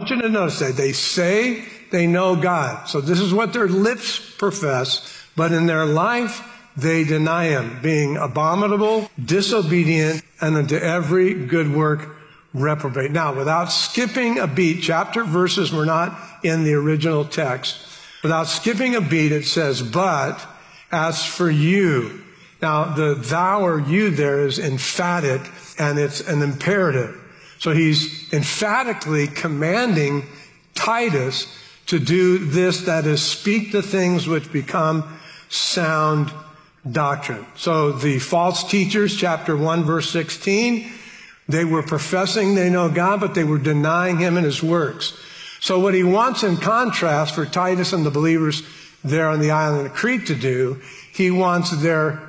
want you to notice that they say they know God. So this is what their lips profess, but in their life, they deny Him, being abominable, disobedient, and unto every good work reprobate. Now, without skipping a beat, chapter verses were not in the original text. Without skipping a beat, it says, but as for you. Now, the thou or you there is emphatic, and it's an imperative. So he's emphatically commanding Titus to do this, that is, speak the things which become sound doctrine. So the false teachers, chapter 1, verse 16, they were professing they know God, but they were denying Him and His works. So what he wants in contrast for Titus and the believers there on the island of Crete to do, he wants their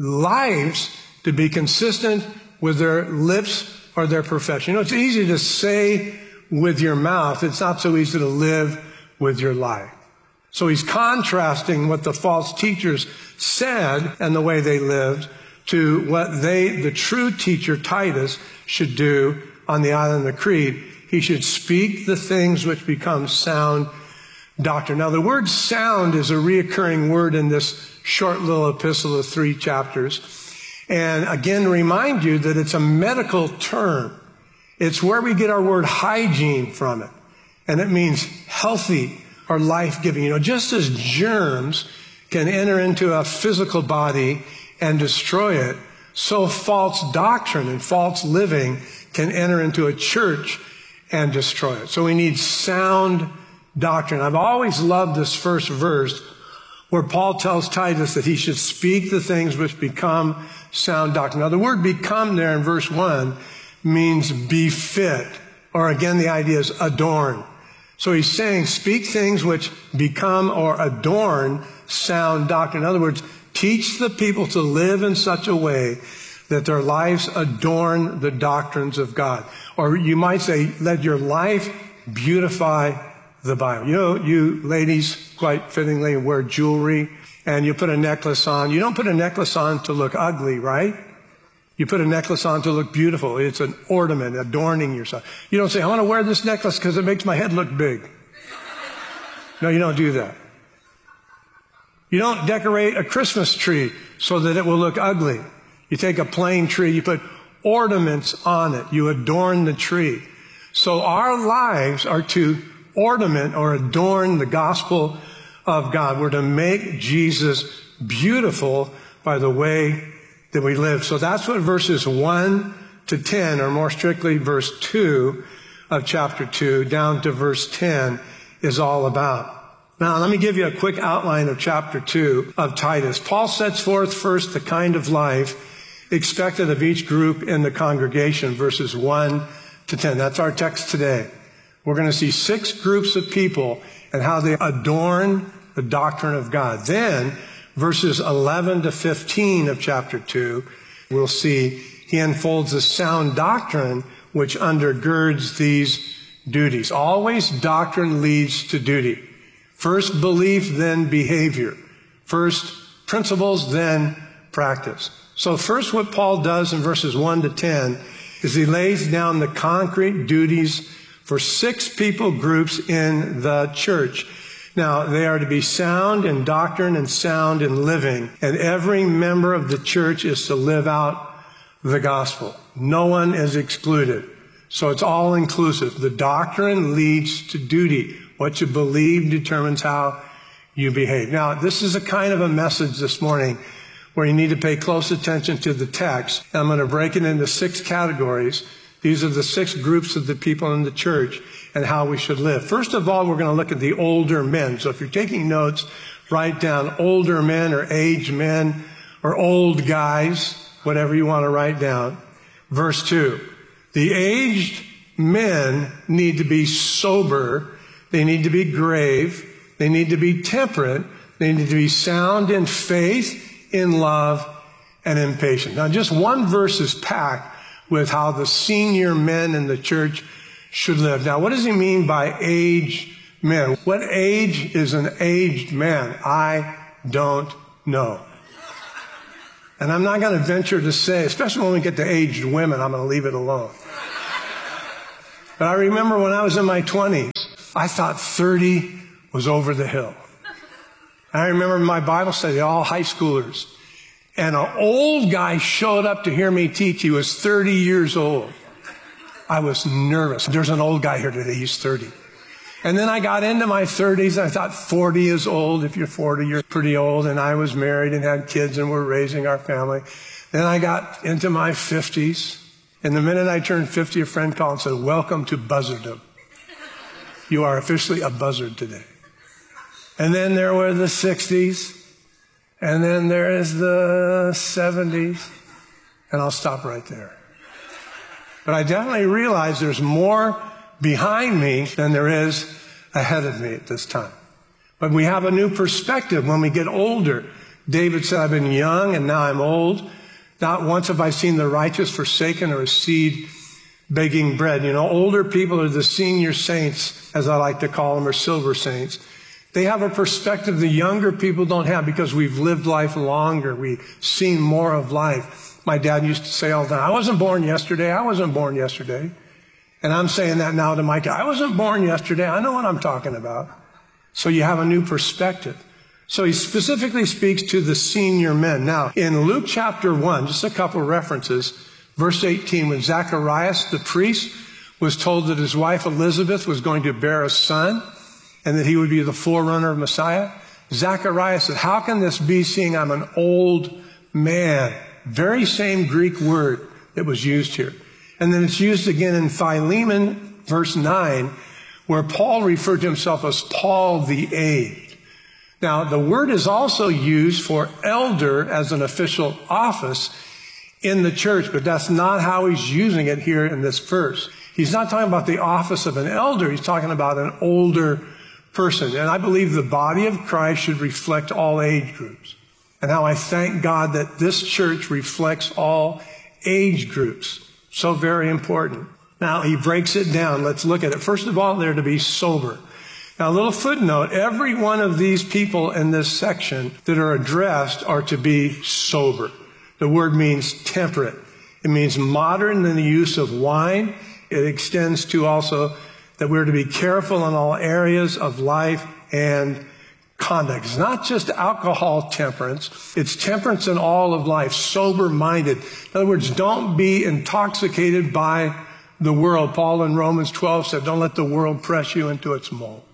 lives to be consistent with their lips or their profession. You know, it's easy to say with your mouth. It's not so easy to live with your life. So he's contrasting what the false teachers said and the way they lived to what the true teacher Titus should do on the island of Crete. He should speak the things which become sound doctrine. Now, the word sound is a reoccurring word in this short little epistle of 3 chapters. And again, remind you that it's a medical term. It's where we get our word hygiene from it. And it means healthy or life-giving. You know, just as germs can enter into a physical body and destroy it, so false doctrine and false living can enter into a church and destroy it. So we need sound doctrine. I've always loved this first verse where Paul tells Titus that he should speak the things which become sound doctrine. Now, the word become there in verse 1 means befit, or again, the idea is adorn. So he's saying, speak things which become or adorn sound doctrine. In other words, teach the people to live in such a way that their lives adorn the doctrines of God. Or you might say, let your life beautify the Bible. You know, you ladies, quite fittingly, wear jewelry, and you put a necklace on. You don't put a necklace on to look ugly, right? You put a necklace on to look beautiful. It's an ornament, adorning yourself. You don't say, I want to wear this necklace because it makes my head look big. No, you don't do that. You don't decorate a Christmas tree so that it will look ugly. You take a plain tree, you put ornaments on it. You adorn the tree. So our lives are to ornament or adorn the gospel of God. We're to make Jesus beautiful by the way that we live. So that's what verses 1 to 10, or more strictly verse 2 of chapter 2 down to verse 10 is all about. Now, let me give you a quick outline of chapter 2 of Titus. Paul sets forth first the kind of life expected of each group in the congregation, verses 1 to 10. That's our text today. We're going to see 6 groups of people and how they adorn the doctrine of God. Then, verses 11 to 15 of chapter 2, we'll see he unfolds a sound doctrine which undergirds these duties. Always doctrine leads to duty. First belief, then behavior. First principles, then practice. So first what Paul does in verses 1 to 10 is he lays down the concrete duties for 6 people groups in the church. Now, they are to be sound in doctrine and sound in living, and every member of the church is to live out the gospel. No one is excluded. So it's all inclusive. The doctrine leads to duty. What you believe determines how you behave. Now, this is a kind of a message this morning where you need to pay close attention to the text. I'm going to break it into 6 categories. These are the 6 groups of the people in the church and how we should live. First of all, we're going to look at the older men. So if you're taking notes, write down older men or aged men or old guys, whatever you want to write down. Verse 2, the aged men need to be sober. They need to be grave. They need to be temperate. They need to be sound in faith, in love, and in patience. Now, just one verse is packed with how the senior men in the church should live. Now, what does he mean by aged men? What age is an aged man? I don't know. And I'm not going to venture to say, especially when we get to aged women, I'm going to leave it alone. But I remember when I was in my 20s, I thought 30 was over the hill. I remember in my Bible study, all high schoolers, and an old guy showed up to hear me teach. He was 30 years old. I was nervous. There's an old guy here today. He's 30. And then I got into my 30s. I thought 40 is old. If you're 40, you're pretty old. And I was married and had kids and we're raising our family. Then I got into my 50s. And the minute I turned 50, a friend called and said, "Welcome to buzzardom. You are officially a buzzard today." And then there were the 60s. And then there is the 70s. And I'll stop right there. But I definitely realize there's more behind me than there is ahead of me at this time. But we have a new perspective when we get older. David said, "I've been young and now I'm old. Not once have I seen the righteous forsaken or a seed begging bread." You know, older people are the senior saints, as I like to call them, or silver saints. They have a perspective the younger people don't have because we've lived life longer. We've seen more of life. My dad used to say all the time, "I wasn't born yesterday. I wasn't born yesterday." And I'm saying that now to my kid. I wasn't born yesterday. I know what I'm talking about. So you have a new perspective. So he specifically speaks to the senior men. Now, in Luke chapter 1, just a couple references, verse 18, when Zacharias, the priest, was told that his wife Elizabeth was going to bear a son and that he would be the forerunner of Messiah, Zacharias said, "How can this be, seeing I'm an old man?" Very same Greek word that was used here. And then it's used again in Philemon, verse 9, where Paul referred to himself as Paul the aged. Now, the word is also used for elder as an official office in the church, but that's not how he's using it here in this verse. He's not talking about the office of an elder. He's talking about an older person. And I believe the body of Christ should reflect all age groups. And how I thank God that this church reflects all age groups. So very important. Now, he breaks it down. Let's look at it. First of all, they're to be sober. Now, a little footnote. Every one of these people in this section that are addressed are to be sober. The word means temperate. It means moderate in the use of wine. It extends to also that we're to be careful in all areas of life and conduct. It's not just alcohol temperance. It's temperance in all of life, sober-minded. In other words, don't be intoxicated by the world. Paul in Romans 12 said, "Don't let the world press you into its mold."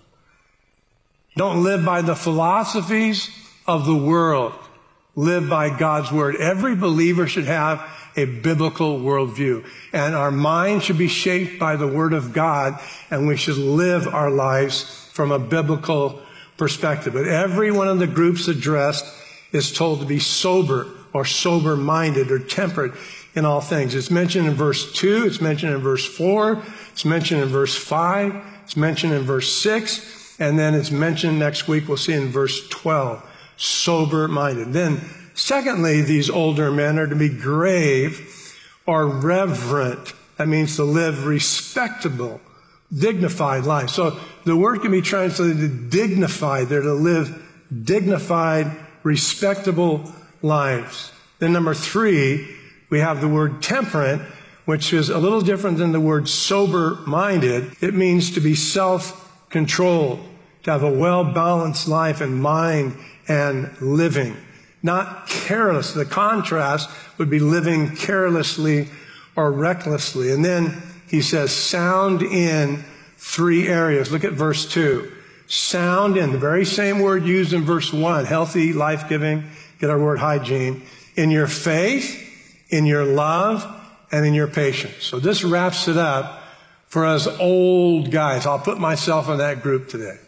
Don't live by the philosophies of the world. Live by God's word. Every believer should have a biblical worldview. And our mind should be shaped by the word of God, and we should live our lives from a biblical perspective. But every one of the groups addressed is told to be sober or sober-minded or temperate in all things. It's mentioned in verse 2, it's mentioned in verse 4, it's mentioned in verse 5, it's mentioned in verse 6, and then it's mentioned next week, we'll see in verse 12, sober-minded. Then, secondly, these older men are to be grave or reverent. That means to live respectable, dignified life. So the word can be translated dignified. They're to live dignified, respectable lives. Then number 3, we have the word temperate, which is a little different than the word sober-minded. It means to be self-controlled, to have a well-balanced life in mind and living. Not careless. The contrast would be living carelessly or recklessly. And then he says, sound in 3 areas. Look at verse 2. Sound in, the very same word used in verse 1, healthy, life-giving, get our word hygiene, in your faith, in your love, and in your patience. So this wraps it up for us old guys. I'll put myself in that group today.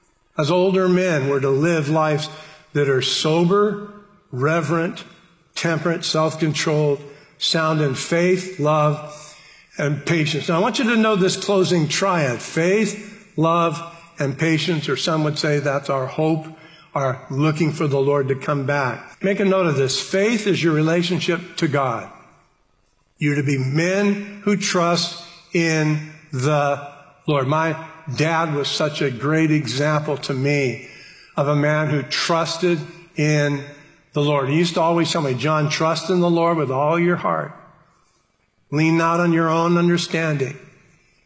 As older men, we're to live lives that are sober, reverent, temperate, self-controlled, sound in faith, love, and patience. Now, I want you to know this closing triad, faith, love, and patience, or some would say that's our hope, our looking for the Lord to come back. Make a note of this. Faith is your relationship to God. You're to be men who trust in the Lord. My dad was such a great example to me of a man who trusted in the Lord. He used to always tell me, John, trust in the Lord with all your heart. Lean not on your own understanding.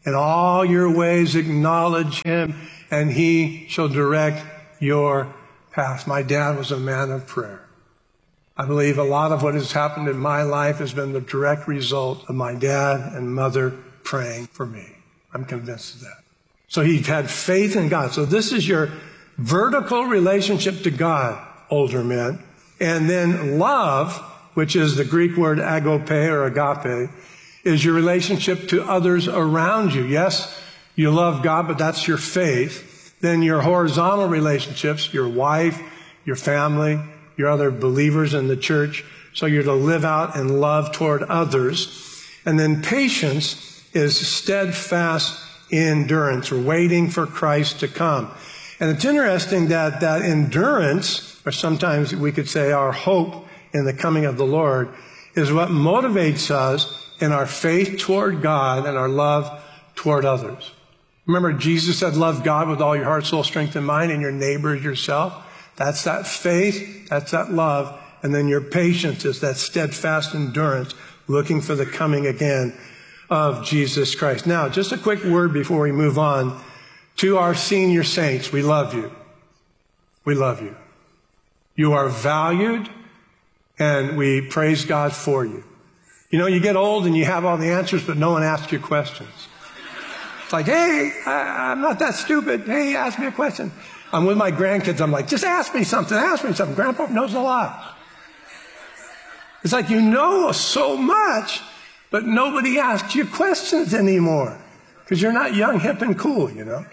In all your ways acknowledge him, and he shall direct your path. My dad was a man of prayer. I believe a lot of what has happened in my life has been the direct result of my dad and mother praying for me. I'm convinced of that. So he had faith in God. So this is your vertical relationship to God, older men. And then love, which is the Greek word agape or agape, is your relationship to others around you. Yes, you love God, but that's your faith. Then your horizontal relationships, your wife, your family, your other believers in the church. So you're to live out in love toward others. And then patience is steadfast endurance, or waiting for Christ to come. And it's interesting that that endurance, or sometimes we could say our hope in the coming of the Lord, is what motivates us in our faith toward God and our love toward others. Remember, Jesus said, love God with all your heart, soul, strength, and mind, and your neighbor as yourself. That's that faith, that's that love. And then your patience is that steadfast endurance, looking for the coming again of Jesus Christ. Now, just a quick word before we move on. To our senior saints, we love you. We love you. You are valued, and we praise God for you. You know, you get old and you have all the answers, but no one asks you questions. It's like, hey, I'm not that stupid. Hey, ask me a question. I'm with my grandkids. I'm like, just ask me something. Ask me something. Grandpa knows a lot. It's like you know so much, but nobody asks you questions anymore because you're not young, hip, and cool, you know.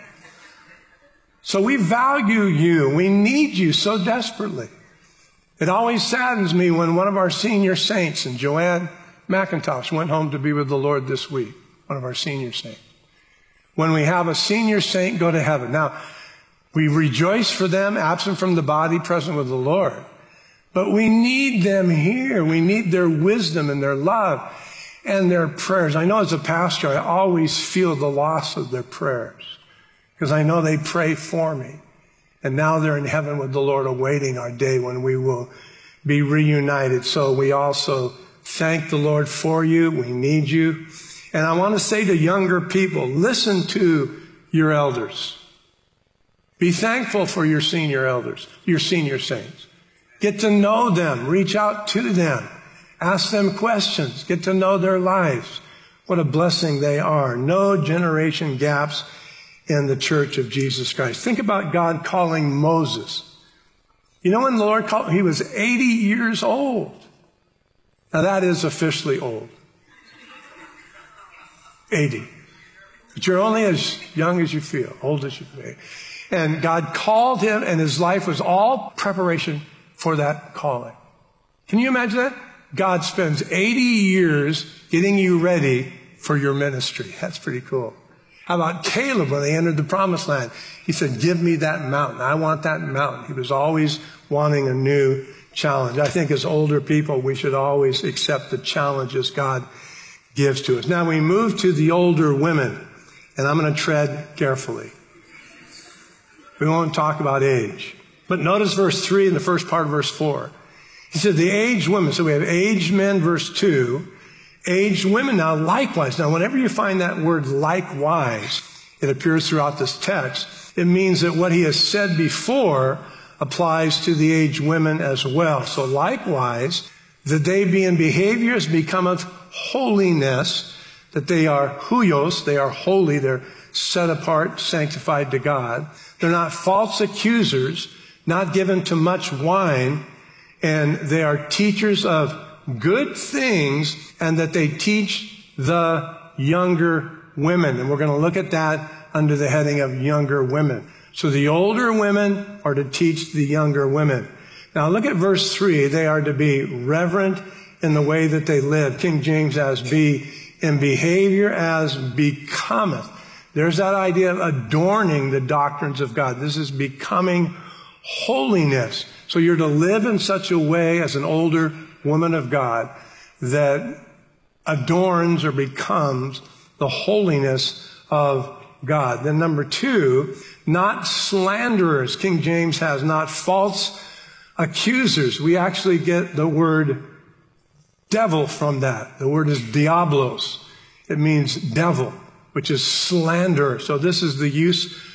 So we value you. We need you so desperately. It always saddens me when one of our senior saints, and Joanne McIntosh went home to be with the Lord this week, one of our senior saints. When we have a senior saint go to heaven. Now, we rejoice for them, absent from the body, present with the Lord. But we need them here. We need their wisdom and their love and their prayers. I know as a pastor, I always feel the loss of their prayers because I know they pray for me. And now they're in heaven with the Lord, awaiting our day when we will be reunited. So we also thank the Lord for you. We need you. And I want to say to younger people, listen to your elders. Be thankful for your senior elders, your senior saints. Get to know them. Reach out to them. Ask them questions. Get to know their lives. What a blessing they are. No generation gaps in the church of Jesus Christ. Think about God calling Moses. You know when the Lord called, he was 80 years old. Now that is officially old. 80. But you're only as young as you feel, old as you feel. And God called him, and his life was all preparation for that calling. Can you imagine that? God spends 80 years getting you ready for your ministry. That's pretty cool. How about Caleb when they entered the promised land? He said, give me that mountain. I want that mountain. He was always wanting a new challenge. I think as older people, we should always accept the challenges God gives to us. Now we move to the older women, and I'm going to tread carefully. We won't talk about age. But notice verse 3 and the first part of verse 4. He said the aged women. So we have aged men, verse 2. Aged women now likewise. Now whenever you find that word likewise, it appears throughout this text. It means that what he has said before applies to the aged women as well. So likewise, that they be in behavior as becometh holiness, that they are huios, they are holy, they're set apart, sanctified to God. They're not false accusers, not given to much wine, and they are teachers of good things, and that they teach the younger women. And we're going to look at that under the heading of younger women. So the older women are to teach the younger women. Now look at verse 3. They are to be reverent in the way that they live. King James has be in behavior as becometh. There's that idea of adorning the doctrines of God. This is becoming holiness. So you're to live in such a way as an older woman of God that adorns or becomes the holiness of God. Then number 2, not slanderers. King James has not false accusers. We actually get the word devil from that. The word is diablos. It means devil. which is slander. So this is the use